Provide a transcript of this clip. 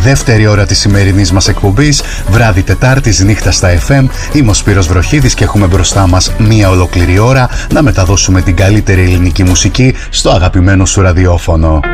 δεύτερη ώρα της σημερινής μας εκπομπής, βράδυ Τετάρτης, νύχτα στα FM. Είμαι ο Σπύρος Βροχίδης και έχουμε μπροστά μας μία ολόκληρη ώρα να μεταδώσουμε την καλύτερη ελληνική μουσική στο αγαπημένο σου ραδιόφωνο.